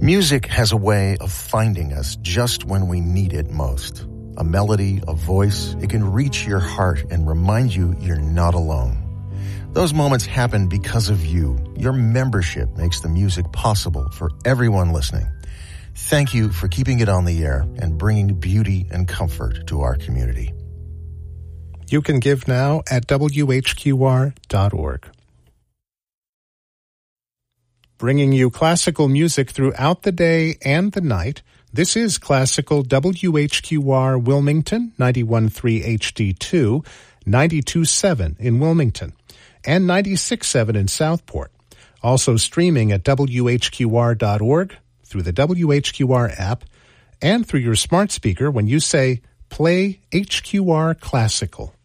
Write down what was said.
Music has a way of finding us just when we need it most. A melody, a voice, it can reach your heart and remind you you're not alone. Those moments happen because of you. Your membership makes the music possible for everyone listening. Thank you for keeping it on the air and bringing beauty and comfort to our community. You can give now at whqr.org. Bringing you classical music throughout the day and the night, this is Classical WHQR Wilmington, 91.3 HD2, 92.7 in Wilmington, and 96.7 in Southport. Also streaming at whqr.org, through the WHQR app, and through your smart speaker when you say, "Play HQR Classical."